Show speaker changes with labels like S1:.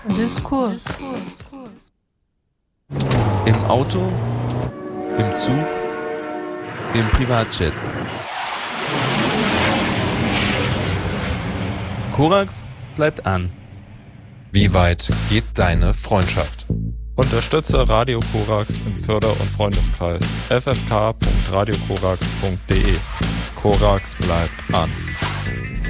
S1: Diskurs.
S2: Im Auto, im Zug, im Privatjet. Korax bleibt an.
S3: Wie weit geht deine Freundschaft?
S4: Unterstütze Radio Korax im Förder- und Freundeskreis ffk.radiokorax.de. Korax bleibt an.